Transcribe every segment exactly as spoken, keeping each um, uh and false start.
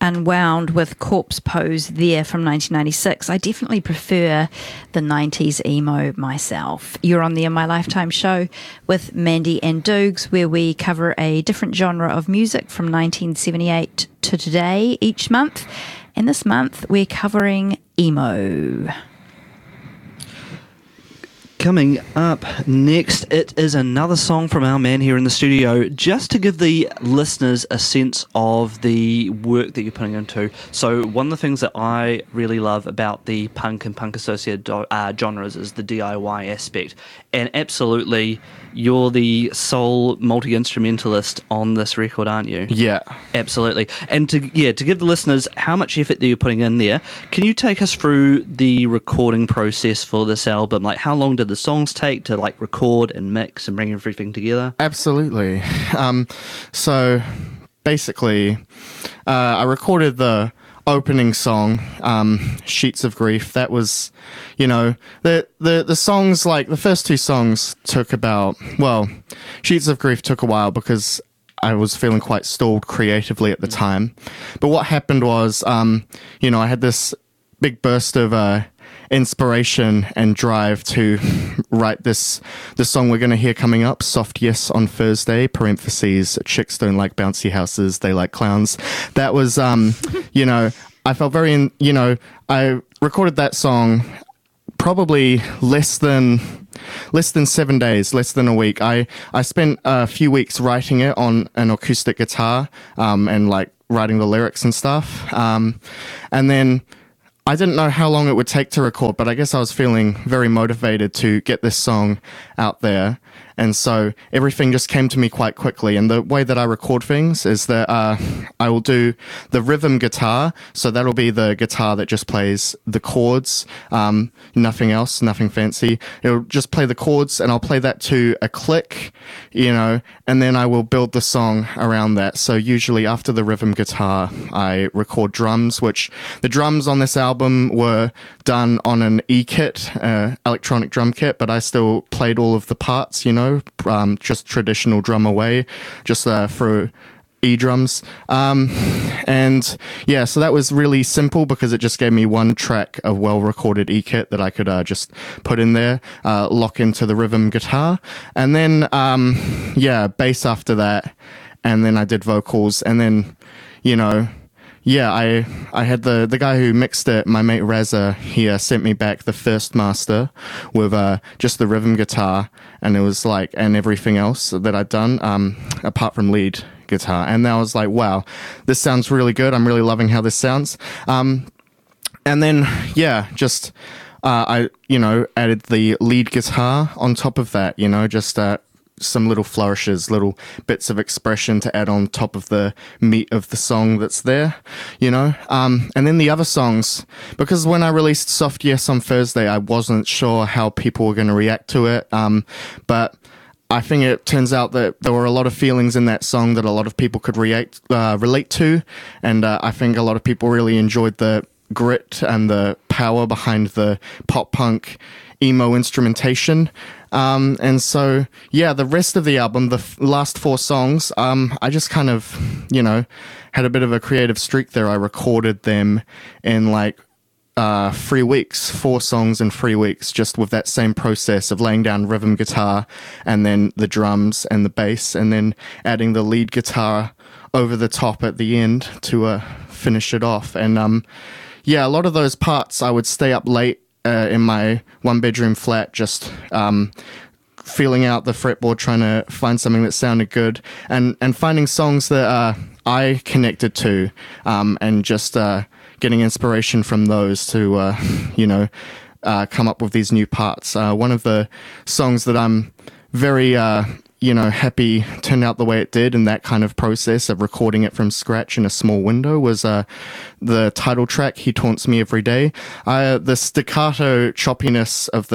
Unwound with Corpse Pose there from nineteen ninety-six. I definitely prefer the nineties emo myself. You're on the In My Lifetime show with Mandy and Doogs, where we cover a different genre of music from nineteen seventy-eight to today each month. And this month we're covering emo. Coming up next, it is another song from our man here in the studio, just to give the listeners a sense of the work that you're putting into. So one of the things that I really love about the punk and punk associated uh, genres is the D I Y aspect. And absolutely, you're the sole multi-instrumentalist on this record, aren't you? Yeah. Absolutely. And to yeah, to give the listeners how much effort that you're putting in there, can you take us through the recording process for this album? Like, how long did the songs take to like record and mix and bring everything together? Absolutely. Um, so basically, uh, I recorded the opening song, um, Sheets of Grief. That was, you know, the, the, the songs, like the first two songs took about, well, Sheets of Grief took a while because I was feeling quite stalled creatively at the time. But what happened was, um, you know, I had this big burst of, uh, inspiration and drive to write this the song we're going to hear coming up, Soft Yes on Thursday, parentheses, chicks don't like bouncy houses, they like clowns. That was, um, you know, I felt very, in, you know, I recorded that song probably less than less than seven days, less than a week. I, I spent a few weeks writing it on an acoustic guitar um, and like writing the lyrics and stuff. Um, and then I didn't know how long it would take to record, but I guess I was feeling very motivated to get this song out there. And so everything just came to me quite quickly. And the way that I record things is that uh, I will do the rhythm guitar. So that'll be the guitar that just plays the chords, um, nothing else, nothing fancy. It'll just play the chords, and I'll play that to a click, you know, and then I will build the song around that. So usually after the rhythm guitar, I record drums, which the drums on this album were done on an E-kit, uh, electronic drum kit, but I still played all of the parts, you know, um, just traditional drum away, just uh, through E-drums. Um, and yeah, so that was really simple because it just gave me one track of well-recorded E-kit that I could uh, just put in there, uh, lock into the rhythm guitar. And then, um, yeah, bass after that. And then I did vocals. And then, you know, yeah, I I had the, the guy who mixed it, my mate Razza, he uh, sent me back the first master with uh, just the rhythm guitar, and it was like, and everything else that I'd done, um, apart from lead guitar. And I was like, wow, this sounds really good. I'm really loving how this sounds. Um, and then, yeah, just, uh, I, you know, added the lead guitar on top of that, you know, just, uh, some little flourishes, little bits of expression to add on top of the meat of the song that's there, you know? Um, and then the other songs, because when I released Soft Yes on Thursday, I wasn't sure how people were going to react to it. Um, but I think it turns out that there were a lot of feelings in that song that a lot of people could react, uh, relate to. And uh, I think a lot of people really enjoyed the grit and the power behind the pop punk emo instrumentation. Um, and so, yeah, the rest of the album, the f- last four songs, um, I just kind of, you know, had a bit of a creative streak there. I recorded them in like uh, three weeks, four songs in three weeks, just with that same process of laying down rhythm guitar and then the drums and the bass and then adding the lead guitar over the top at the end to uh, finish it off. And um, yeah, a lot of those parts I would stay up late Uh, in my one bedroom flat, just um, feeling out the fretboard, trying to find something that sounded good, and and finding songs that uh, I connected to, um, and just uh, getting inspiration from those to, uh, you know, uh, come up with these new parts. Uh, one of the songs that I'm very uh, you know, happy turned out the way it did in that kind of process of recording it from scratch in a small window was uh, the title track, He Taunts Me Every Day. Uh, the staccato choppiness of the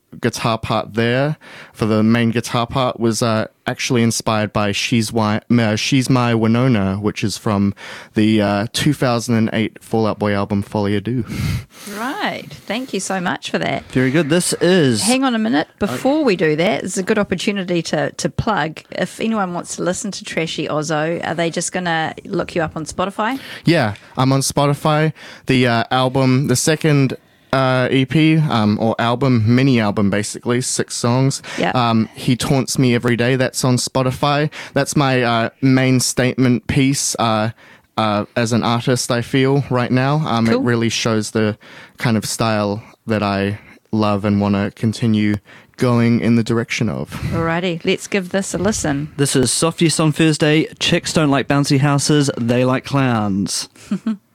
guitar part there for the main guitar part was uh, actually inspired by She's Why, uh, She's My Winona, which is from the uh, two thousand eight Fall Out Boy album Folie à Deux. Right. Thank you so much for that. Very good. This is... Hang on a minute. Before we do that, it's a good opportunity to, to plug. If anyone wants to listen to Trashy Ozzo, are they just going to look you up on Spotify? Yeah, I'm on Spotify. The uh, album, the second uh, E P, um, or album, mini album basically, six songs. Yeah. Um, He Taunts Me Every Day, that's on Spotify. That's my uh, main statement piece uh, uh, as an artist, I feel, right now. Um, Cool. It really shows the kind of style that I love and want to continue going in the direction of. Alrighty, let's give this a listen. This is Soft Yes on Thursday. Chicks don't like bouncy houses, they like clowns.